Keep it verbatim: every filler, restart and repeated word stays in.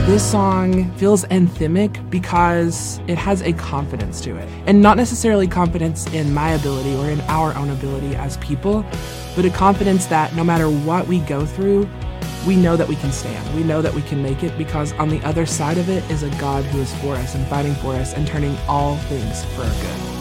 This song feels anthemic because it has a confidence to it. And not necessarily confidence in my ability or in our own ability as people, but a confidence that no matter what we go through, we know that we can stand. We know that we can make it because on the other side of it is a God who is for us and fighting for us and turning all things for our good.